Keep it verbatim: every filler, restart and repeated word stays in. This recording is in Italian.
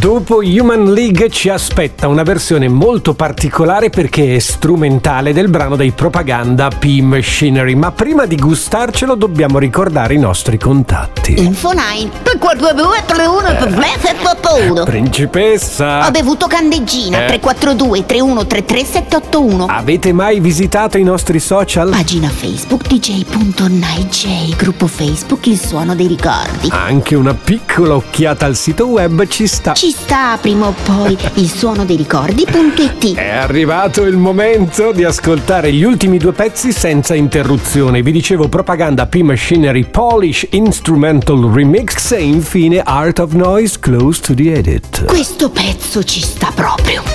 Dopo Human League ci aspetta una versione molto particolare perché è strumentale del brano dei Propaganda P Machinery, ma prima di gustarcelo dobbiamo ricordare i nostri contatti. Infonine tre quattro due tre uno tre sette otto uno. Principessa! Ho bevuto candeggina. Eh. Tre quattro due tre uno tre tre sette otto uno. Avete mai visitato i nostri social? Pagina Facebook D J punto Night J. Gruppo Facebook Il Suono dei Ricordi. Anche una piccola occhiata al sito web ci sta. Ci sta prima o poi il suono dei ricordi punto it. È arrivato il momento di ascoltare gli ultimi due pezzi senza interruzione. Vi dicevo Propaganda P Machinery Polish Instrumental Remix e infine Art of Noise Close to the Edit. Questo pezzo ci sta proprio.